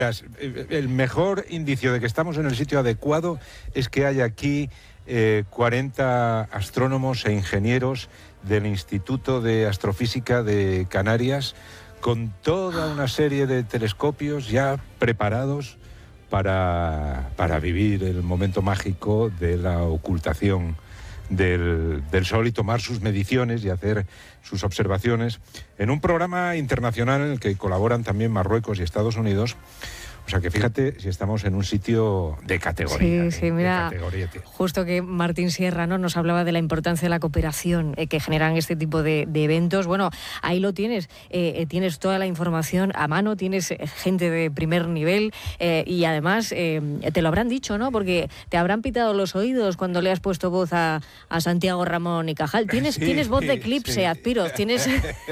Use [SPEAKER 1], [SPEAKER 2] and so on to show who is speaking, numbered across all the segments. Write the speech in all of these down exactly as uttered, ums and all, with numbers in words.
[SPEAKER 1] El mejor indicio de que estamos en el sitio adecuado es que hay aquí eh, cuarenta astrónomos e ingenieros del Instituto de Astrofísica de Canarias, con toda una serie de telescopios ya preparados para, para vivir el momento mágico de la ocultación del, del Sol y tomar sus mediciones y hacer sus observaciones en un programa internacional en el que colaboran también Marruecos y Estados Unidos. O sea que fíjate si estamos en un sitio de categoría.
[SPEAKER 2] Sí, sí,
[SPEAKER 1] ¿eh?
[SPEAKER 2] mira,
[SPEAKER 1] de categoría.
[SPEAKER 2] Justo que Martín Sierra, ¿no?, nos hablaba de la importancia de la cooperación eh, que generan este tipo de, de eventos. Bueno, ahí lo tienes, eh, tienes toda la información a mano, tienes gente de primer nivel eh, y además eh, te lo habrán dicho, ¿no?, porque te habrán pitado los oídos cuando le has puesto voz a, a Santiago Ramón y Cajal. Tienes, sí, tienes voz de eclipse, sí. Azpiroz, tienes...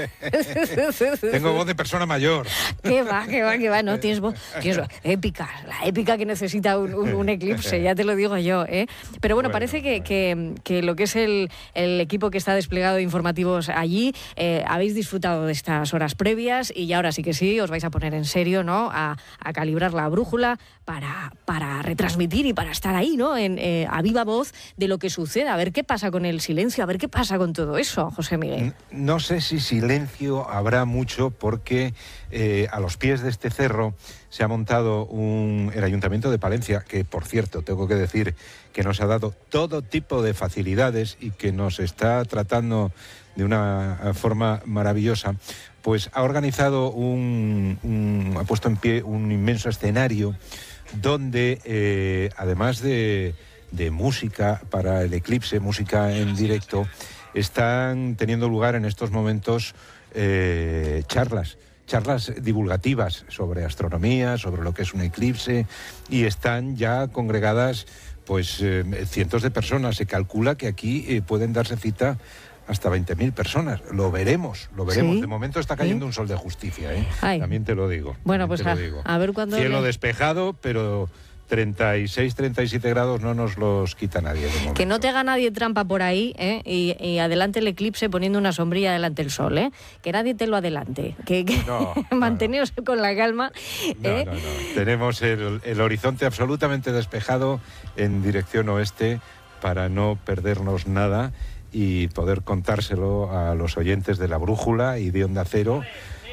[SPEAKER 1] Tengo voz de persona mayor.
[SPEAKER 2] ¿Qué va, qué va, qué va? No, tienes voz... Tienes épica, la épica que necesita un, un, un eclipse, ya te lo digo yo, ¿eh? Pero bueno, bueno parece que, bueno. que, que lo que es el, el equipo que está desplegado de informativos allí, eh, habéis disfrutado de estas horas previas y ya ahora sí que sí, os vais a poner en serio, ¿no?, a, a calibrar la brújula para, para retransmitir y para estar ahí, ¿no?, en, eh, a viva voz de lo que suceda, a ver qué pasa con el silencio, a ver qué pasa con todo eso, José Miguel.
[SPEAKER 1] No sé si silencio habrá mucho porque eh, a los pies de este cerro se ha montado un, el Ayuntamiento de Palencia, que por cierto tengo que decir que nos ha dado todo tipo de facilidades y que nos está tratando de una forma maravillosa, pues ha organizado un, un ha puesto en pie un inmenso escenario donde eh, además de, de música para el eclipse, música en directo, están teniendo lugar en estos momentos eh, charlas. charlas divulgativas sobre astronomía, sobre lo que es un eclipse, y están ya congregadas pues eh, cientos de personas. Se calcula que aquí eh, pueden darse cita hasta veinte mil personas. Lo veremos, lo veremos. ¿Sí? De momento está cayendo ¿Sí? un sol de justicia, ¿eh? También te lo digo.
[SPEAKER 2] Bueno, pues a, a ver cuándo...
[SPEAKER 1] Cielo
[SPEAKER 2] le...
[SPEAKER 1] despejado, pero... treinta y seis, treinta y siete grados no nos los quita nadie de momento.
[SPEAKER 2] Que no te haga nadie trampa por ahí, ¿eh? y, y adelante el eclipse poniendo una sombrilla delante del sol, ¿eh? Que nadie te lo adelante, que, que no, manteneos no. con la calma. ¿eh?
[SPEAKER 1] No, no, no. Tenemos el, el horizonte absolutamente despejado en dirección oeste para no perdernos nada y poder contárselo a los oyentes de La Brújula y de Onda Cero.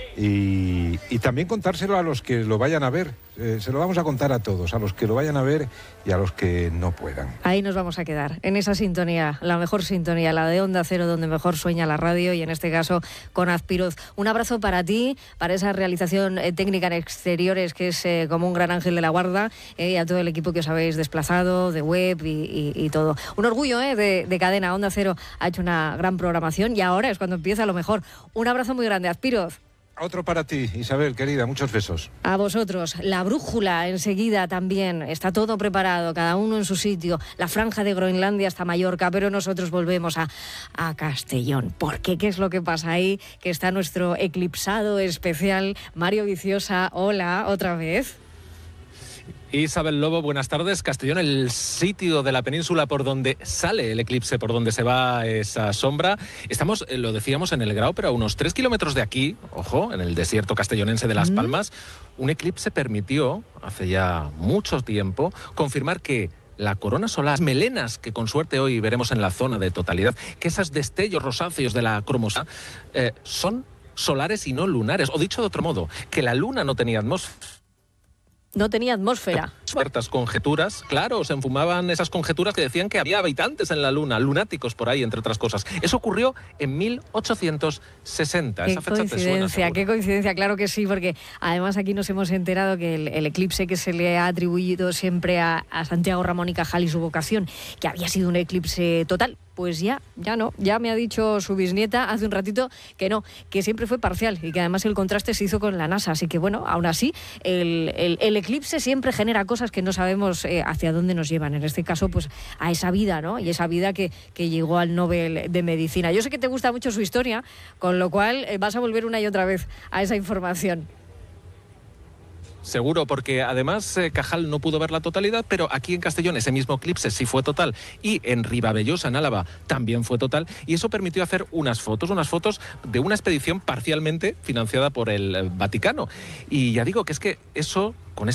[SPEAKER 1] Y, y también contárselo a los que lo vayan a ver. Eh, se lo vamos a contar a todos, a los que lo vayan a ver y a los que no puedan.
[SPEAKER 2] Ahí nos vamos a quedar, en esa sintonía, la mejor sintonía, la de Onda Cero, donde mejor sueña la radio, y en este caso con Azpiroz. Un abrazo para ti, para esa realización eh, técnica en exteriores, que es eh, como un gran ángel de la guarda, eh, y a todo el equipo que os habéis desplazado, de web y, y, y todo. Un orgullo eh, de, de cadena. Onda Cero ha hecho una gran programación y ahora es cuando empieza lo mejor. Un abrazo muy grande, Azpiroz.
[SPEAKER 1] Otro para ti, Isabel, querida, muchos besos.
[SPEAKER 2] A vosotros. La brújula enseguida también. Está todo preparado, cada uno en su sitio. La franja de Groenlandia hasta Mallorca, pero nosotros volvemos a, a Castellón. ¿Por qué? ¿Qué es lo que pasa ahí? Que está nuestro eclipsado especial, Mario Viciosa. Hola, otra vez.
[SPEAKER 3] Isabel Lobo, buenas tardes. Castellón, el sitio de la península por donde sale el eclipse, por donde se va esa sombra. Estamos, lo decíamos, en el Grao, pero a unos tres kilómetros de aquí, ojo, en el desierto castellonense de Las Palmas, un eclipse permitió, hace ya mucho tiempo, confirmar que la corona solar, las melenas que con suerte hoy veremos en la zona de totalidad, que esos destellos rosáceos de la cromosa, eh, son solares y no lunares. O dicho de otro modo, que la luna no tenía atmósfera.
[SPEAKER 2] No tenía atmósfera.
[SPEAKER 3] Ciertas conjeturas, claro, se enfumaban esas conjeturas que decían que había habitantes en la Luna, lunáticos por ahí, entre otras cosas. Eso ocurrió en mil ochocientos sesenta.
[SPEAKER 2] Qué
[SPEAKER 3] Esa fecha
[SPEAKER 2] coincidencia,
[SPEAKER 3] te suena,
[SPEAKER 2] qué coincidencia, claro que sí, porque además aquí nos hemos enterado que el, el eclipse que se le ha atribuido siempre a, a Santiago Ramón y Cajal y su vocación, que había sido un eclipse total, pues ya, ya no, ya me ha dicho su bisnieta hace un ratito que no, que siempre fue parcial y que además el contraste se hizo con la NASA, así que bueno, aún así, el, el, el eclipse siempre genera cosas que no sabemos eh, hacia dónde nos llevan, en este caso pues a esa vida, ¿no? Y esa vida que, que llegó al Nobel de Medicina. Yo sé que te gusta mucho su historia, con lo cual eh, vas a volver una y otra vez a esa información.
[SPEAKER 3] Seguro, porque además eh, Cajal no pudo ver la totalidad, pero aquí en Castellón ese mismo eclipse sí fue total, y en Ribavellosa, en Álava, también fue total, y eso permitió hacer unas fotos, unas fotos de una expedición parcialmente financiada por el Vaticano. Y ya digo que es que eso, con esa